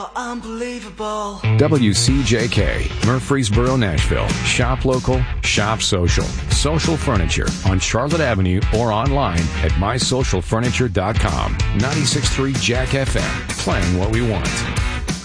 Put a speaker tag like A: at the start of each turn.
A: Unbelievable.
B: WCJK, Murfreesboro, Nashville. Shop local, shop social. Social Furniture on Charlotte Avenue or online at mysocialfurniture.com. 96.3 Jack FM. Playing what we want.